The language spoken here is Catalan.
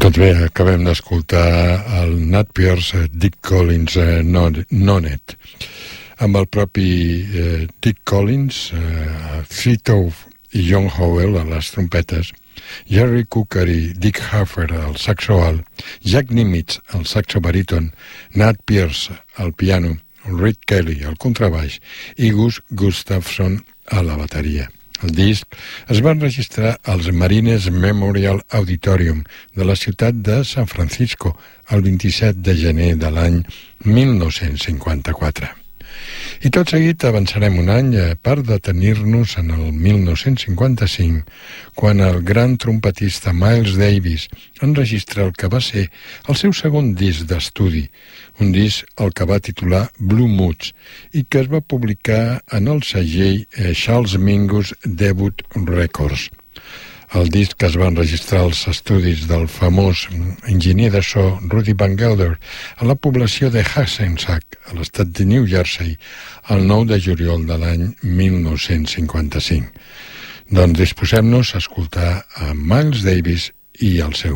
Doncs bé, acabem d'escoltar el Nat Pierce, Dick Collins, Nonet, amb el propi Dick Collins, Fitow i John Howell a les trompetes, Jerry Cooker i Dick Haffer al saxo alt, Jack Nimitz al saxo baríton, Nat Pierce al piano, Rick Kelly al contrabaix i Gus Gustafson a la bateria. El disc es va enregistrar als Marines Memorial Auditorium de la ciutat de San Francisco el 27 de gener de l'any 1954. I tot seguit avançarem un any per detenir-nos en el 1955, quan el gran trompetista Miles Davis enregistra el que va ser el seu segon disc d'estudi, un disc el que va titular Blue Moods i que es va publicar en el segell Charles Mingus Debut Records. El disc es va enregistrar als estudis del famós enginyer de so Rudy Van Gelder a la població de Hackensack, a l'estat de New Jersey, el 9 de juliol de l'any 1955. Doncs disposem-nos a escoltar a Miles Davis i el seu